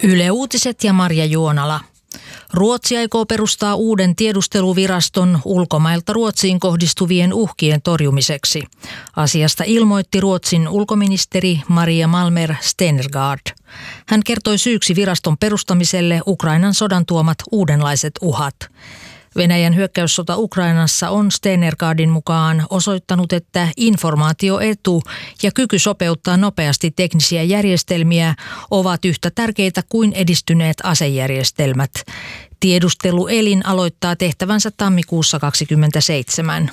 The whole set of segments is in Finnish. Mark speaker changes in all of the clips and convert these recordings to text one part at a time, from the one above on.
Speaker 1: Yle Uutiset ja Marja Juonala. Ruotsi aikoo perustaa uuden tiedusteluviraston ulkomailta Ruotsiin kohdistuvien uhkien torjumiseksi. Asiasta ilmoitti Ruotsin ulkoministeri Maria Malmer Stenergard. Hän kertoi syyksi viraston perustamiselle Ukrainan sodan tuomat uudenlaiset uhat. Venäjän hyökkäyssota Ukrainassa on Stenergardin mukaan osoittanut, että informaatioetu ja kyky sopeuttaa nopeasti teknisiä järjestelmiä ovat yhtä tärkeitä kuin edistyneet asejärjestelmät. Tiedusteluelin aloittaa tehtävänsä tammikuussa 2027.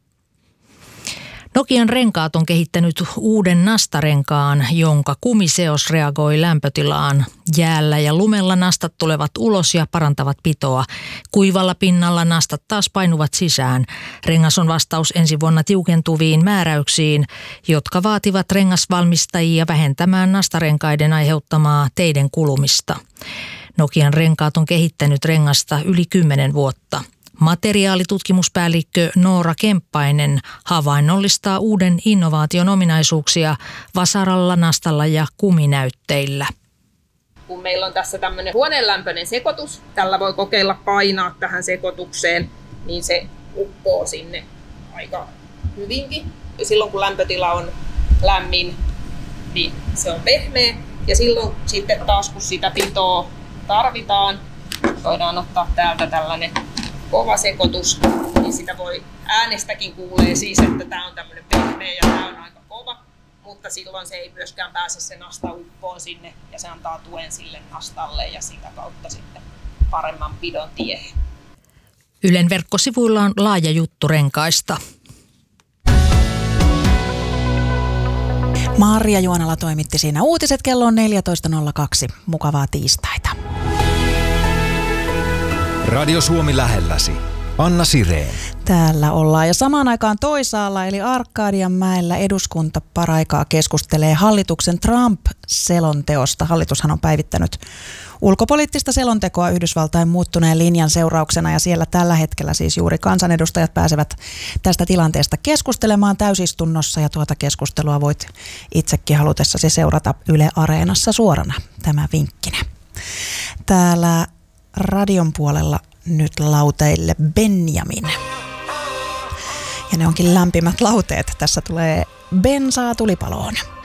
Speaker 1: Nokian Renkaat on kehittänyt uuden nastarenkaan, jonka kumiseos reagoi lämpötilaan. Jäällä ja lumella nastat tulevat ulos ja parantavat pitoa. Kuivalla pinnalla nastat taas painuvat sisään. Rengas on vastaus ensi vuonna tiukentuviin määräyksiin, jotka vaativat rengasvalmistajia vähentämään nastarenkaiden aiheuttamaa teiden kulumista. Nokian Renkaat on kehittänyt rengasta yli 10 vuotta. Materiaalitutkimuspäällikkö Noora Kemppainen havainnollistaa uuden innovaation ominaisuuksia vasaralla, nastalla ja kuminäytteillä.
Speaker 2: Kun meillä on tässä tämmöinen huoneenlämpöinen sekoitus, tällä voi kokeilla painaa tähän sekoitukseen, niin se uppoo sinne aika hyvinkin. Ja silloin kun lämpötila on lämmin, niin se on pehmeä. Ja silloin sitten taas kun sitä pitoa tarvitaan, voidaan ottaa täältä tällainen kova sekoitus, niin sitä voi äänestäkin kuulee siis, että tämä on tämmöinen pehmeä ja tämä on aika kova, mutta silloin se ei myöskään pääse se nasta uppoon sinne ja se antaa tuen sille nastalle ja sitä kautta sitten paremman pidon tiehen.
Speaker 1: Ylen verkkosivuilla on laaja juttu renkaista.
Speaker 3: Marja Juonala toimitti siinä uutiset, kello on 14.02. Mukavaa tiistaita.
Speaker 4: Radio Suomi lähelläsi. Anna Sireen.
Speaker 3: Täällä ollaan ja samaan aikaan toisaalla eli Arkadianmäellä eduskunta paraikaa keskustelee hallituksen Trump-selonteosta. Hallitushan on päivittänyt ulkopoliittista selontekoa Yhdysvaltain muuttuneen linjan seurauksena ja siellä tällä hetkellä siis juuri kansanedustajat pääsevät tästä tilanteesta keskustelemaan täysistunnossa ja tuota keskustelua voit itsekin halutessasi seurata Yle Areenassa suorana, tämä vinkkinä. Täällä radion puolella nyt lauteille Benjamin. Ja ne onkin lämpimät lauteet. Tässä tulee bensaa tulipaloon.